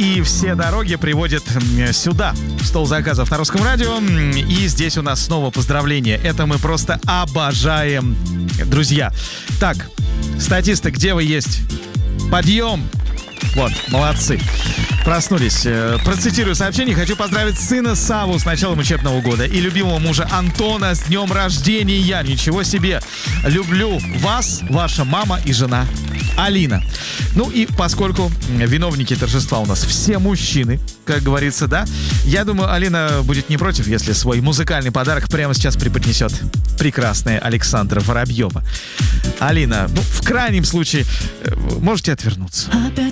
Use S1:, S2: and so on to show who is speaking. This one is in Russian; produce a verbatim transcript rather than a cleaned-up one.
S1: и все дороги приводят сюда. Стол заказов на Русском радио. И здесь у нас снова поздравления. Это мы просто обожаем, друзья. Так, статисты, где вы есть? Подъем! Вот, молодцы. Проснулись. Процитирую сообщение. Хочу поздравить сына Саву с началом учебного года и любимого мужа Антона с днем рождения. Ничего себе. Люблю вас, ваша мама и жена Алина. Ну и поскольку виновники торжества у нас все мужчины, как говорится, да, я думаю, Алина будет не против, если свой музыкальный подарок прямо сейчас преподнесет прекрасная Александра Воробьева. Алина, ну, в крайнем случае, можете отвернуться.